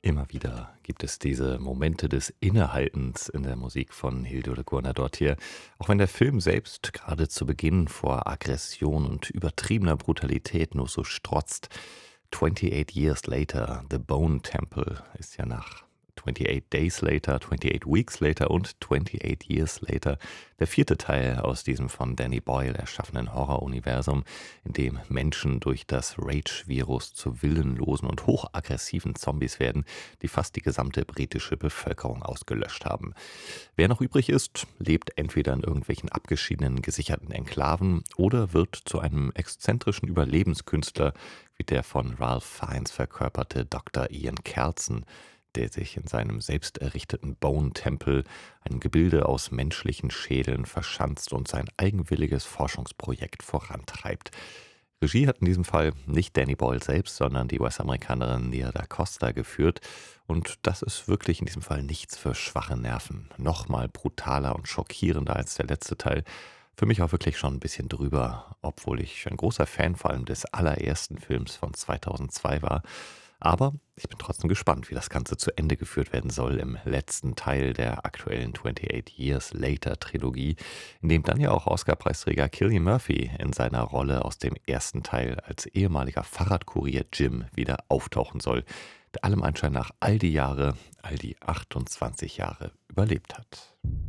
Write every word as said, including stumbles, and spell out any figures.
Immer wieder gibt es diese Momente des Innehaltens in der Musik von Hildur Guðnadóttir. Auch wenn der Film selbst gerade zu Beginn vor Aggression und übertriebener Brutalität nur so strotzt. twenty-eight Years Later, The Bone Temple ist ja nach twenty-eight Days Later, twenty-eight Weeks Later und twenty-eight Years Later der vierte Teil aus diesem von Danny Boyle erschaffenen Horroruniversum, in dem Menschen durch das Rage-Virus zu willenlosen und hochaggressiven Zombies werden, die fast die gesamte britische Bevölkerung ausgelöscht haben. Wer noch übrig ist, lebt entweder in irgendwelchen abgeschiedenen, gesicherten Enklaven oder wird zu einem exzentrischen Überlebenskünstler wie der von Ralph Fiennes verkörperte Doktor Ian Kelson, der sich in seinem selbst errichteten Bone-Tempel, einem Gebilde aus menschlichen Schädeln, verschanzt und sein eigenwilliges Forschungsprojekt vorantreibt. Regie hat in diesem Fall nicht Danny Boyle selbst, sondern die U S-Amerikanerin Nia da Costa geführt. Und das ist wirklich in diesem Fall nichts für schwache Nerven. Nochmal brutaler und schockierender als der letzte Teil. Für mich auch wirklich schon ein bisschen drüber, obwohl ich ein großer Fan vor allem des allerersten Films von zweitausendzwei war. Aber ich bin trotzdem gespannt, wie das Ganze zu Ende geführt werden soll im letzten Teil der aktuellen twenty-eight Years Later Trilogie, in dem dann ja auch Oscar-Preisträger Cillian Murphy in seiner Rolle aus dem ersten Teil als ehemaliger Fahrradkurier Jim wieder auftauchen soll, der allem Anschein nach all die Jahre, all die achtundzwanzig Jahre überlebt hat.